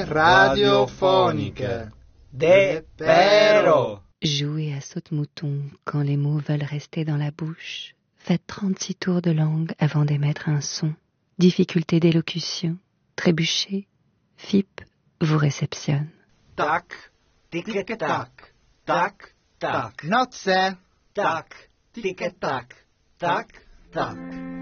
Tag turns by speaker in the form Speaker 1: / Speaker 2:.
Speaker 1: radiophonique. Des Perros.
Speaker 2: Jouez à saute-mouton quand les mots veulent rester dans la bouche. Faites 36 tours de langue avant d'émettre un son. Difficulté d'élocution. Trébuchez. FIP vous réceptionne.
Speaker 1: Tac, tic-tac, tac, tac. Notze. Tac, tic-tac, tac, tac.